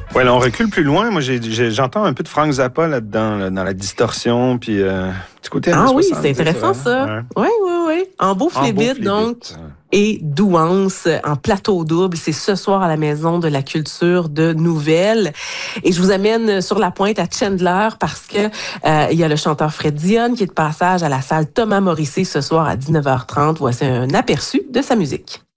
Ouais, là, on recule plus loin. Moi, j'entends un peu de Frank Zappa là-dedans, là, dans la distorsion, puis du côté années Ah oui, 70, c'est intéressant vrai. ça. Ouais. Oui, oui, oui. En beau En beau flébite, flébit. donc, et douance en plateau double. C'est ce soir à la Maison de la Culture de Nouvelles. Et je vous amène sur la pointe à Chandler parce que il y a le chanteur Fred Dionne qui est de passage à la salle Thomas Morrissey ce soir à 19h30. Voici un aperçu de sa musique.